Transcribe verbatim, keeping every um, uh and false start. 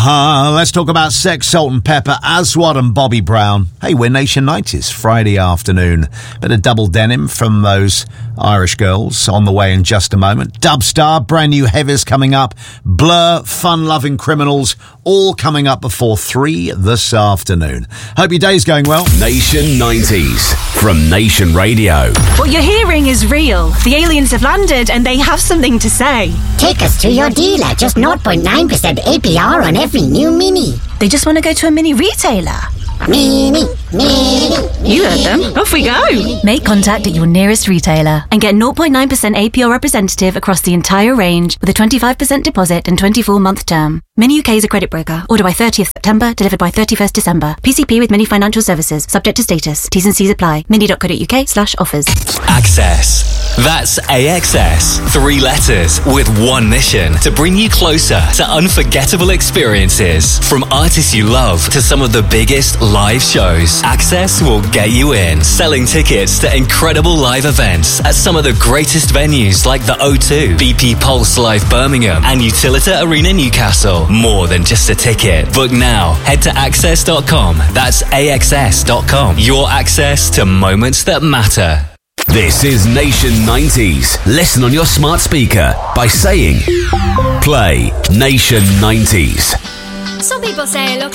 Uh-huh. Let's talk about Sex, Salt and Pepper, Aswad and Bobby Brown. Hey, we're Nation nineties, Friday afternoon. Bit of double denim from those Irish girls on the way in just a moment. Dubstar, brand new heavies coming up. Blur, fun-loving criminals, all coming up before three this afternoon. Hope your day's going well. Nation nineties from Nation Radio. What you're hearing is real. The aliens have landed and they have something to say. Take us to your dealer. Just zero point nine percent A P R on every new Mini. They just want to go to a mini retailer. Mini, Mini. You heard them. Off we go. Make contact at your nearest retailer and get zero point nine percent A P R representative across the entire range with a twenty-five percent deposit and twenty-four month term. Mini U K is a credit broker. Order by thirtieth September, delivered by thirty-first December. P C P with Mini Financial Services. Subject to status. T's and C's apply. mini.co.uk slash offers. Access. That's A X S. Three letters with one mission: to bring you closer to unforgettable experiences. From artists you love to some of the biggest live shows, Access will get you in. Selling tickets to incredible live events at some of the greatest venues like the O two, B P Pulse Live Birmingham, and Utilita Arena Newcastle. More than just a ticket. Book now. Head to access dot com. That's A X S dot com. Your access to moments that matter. This is Nation nineties. Listen on your smart speaker by saying, play Nation nineties. Some people say, look